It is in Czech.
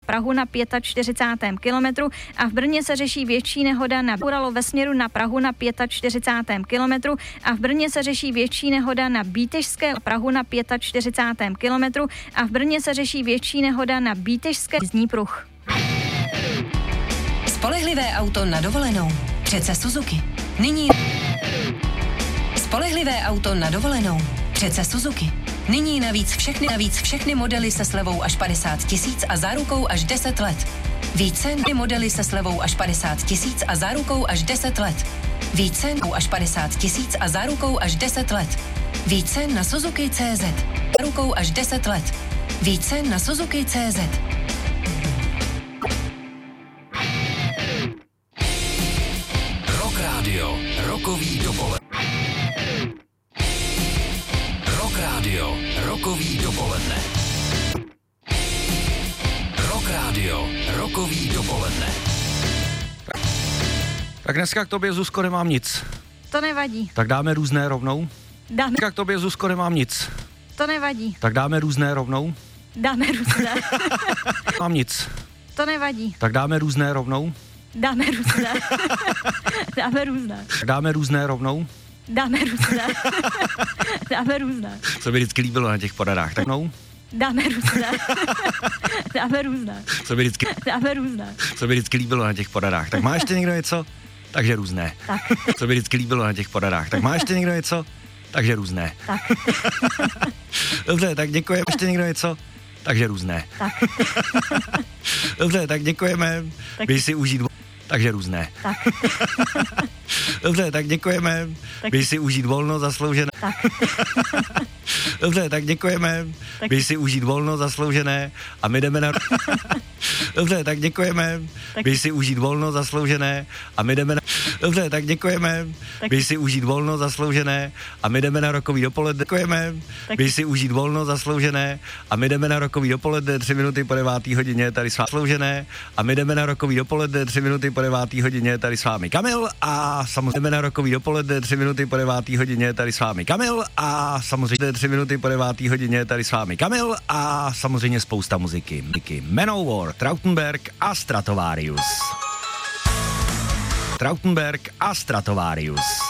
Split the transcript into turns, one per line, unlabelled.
Prahu na 45. kilometru a v Brně se řeší větší nehoda na Uralo ve směru na Prahu na 45. kilometru a v Brně se řeší větší nehoda na Bítežské Prahu na 45. kilometru a v Brně se řeší větší nehoda na Bítežské jízdní pruh.
Spolehlivé auto na dovolenou. Přece Suzuki. Nyní spolehlivé auto na dovolenou. Přece Suzuki. Nyní navíc všechny modely se slevou až 50 000 a zárukou až 10 let. Více modely se slevou až 50 000 a zárukou až 10 let. Více až 50 000 a zárukou až 10 let. Více na Suzuki.cz. Zárukou až 10 let. Více na Suzuki.cz.
Rock Radio, rokový dopoledne. Rock Radio, rokový dopoledne. Rock Radio, rokový dopoledne.
Tak dneska k tobě, Zuzko, nemám nic.
To nevadí.
Tak dáme různé rovnou?
Dáme.
Dneska k tobě, Zuzko, nemám nic.
To nevadí.
Tak dáme různé rovnou?
Dáme různé.
Mám nic.
To nevadí.
Tak dáme různé rovnou?
Dáme různé. Dáme různé.
Tak dáme různé rovnou?
Dáme různé. Dáme různé.
Co by vždycky líbilo na těch poradách, tak no?
Dáme různé. Dáme různé.
Co by vždycky...
Dáme různé.
Co by vždycky líbilo na těch poradách, tak má ještě někdo něco? Takže různé.
Tak.
Co by vždycky líbilo na těch poradách, tak má ještě někdo něco? Takže různé.
Tak.
Dobře, tak děkujeme. Ještě někdo něco? Takže různé.
Tak.
Dobře, tak děkujeme.
Tak.
Běž si užít. Takže různé.
Tak.
Dobře, tak děkujeme.
Tak.
Běž si užít volno zasloužené.
Tak.
Dobře, tak děkujeme.
Tak.
Běž si užít volno zasloužené a my jdeme na... Dobře, tak děkujeme.
Tak.
Běž si užít volno zasloužené a my jdeme na... Dobře, tak děkujeme.
Tak.
Běž si užít volno zasloužené a my jdeme na rokový dopoledne. Děkujeme.
Tak.
Běž si užít volno zasloužené a my jdeme na rokový dopoledne 3 minuty po 9. hodině tady s vámi zasloužené a my jdeme na rokový dopoledne 3 minuty po 9. hodině tady s vámi Kamil a samozřejmě jdeme na rokový dopoledne 3 minuty po 9. hodině tady s vámi Kamil a samozřejmě 3 minuty po 9. hodině tady s vámi Kamil a samozřejmě spousta muziky. Manowar, Trautenberg a Stratovarius. Trautenberg a Stratovarius.